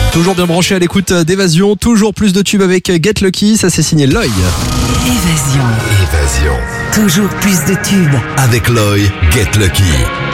Toujours bien branché à l'écoute d'Évasion, toujours plus de tubes avec Get Lucky, ça c'est signé Loy. Évasion. Toujours plus de tubes. Avec Loy, Get Lucky.